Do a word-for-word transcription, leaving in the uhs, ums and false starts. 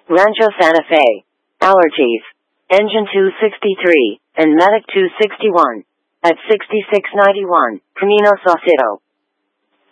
Rancho Santa Fe, Allergies, Engine two sixty-three, and Medic two sixty-one. At sixty-six ninety-one, Camino Saucedo.